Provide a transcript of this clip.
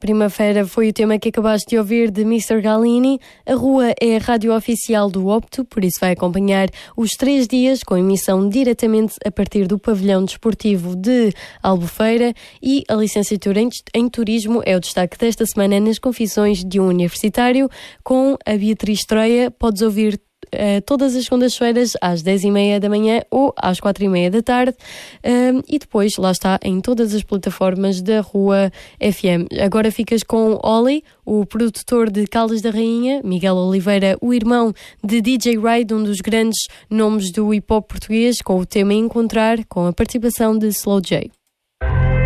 Primavera foi o tema que acabaste de ouvir de Mr. Galini. A rua é a rádio oficial do Opto, por isso vai acompanhar os 3 dias com emissão diretamente a partir do pavilhão desportivo de Albufeira, e a licenciatura em turismo é o destaque desta semana nas confissões de um universitário com a Beatriz Troia. Podes ouvir todas as segundas-feiras às 10h30 da manhã ou às 4h30 da tarde, e depois lá está em todas as plataformas da Rua FM. Agora ficas com Oli, o produtor de Caldas da Rainha, Miguel Oliveira, o irmão de DJ Ride, um dos grandes nomes do hip-hop português, com o tema Encontrar, com a participação de Slow J.